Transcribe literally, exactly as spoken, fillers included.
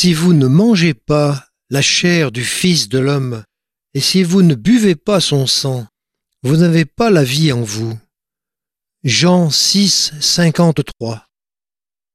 Si vous ne mangez pas la chair du Fils de l'homme, et si vous ne buvez pas son sang, vous n'avez pas la vie en vous. Jean six, cinquante-trois.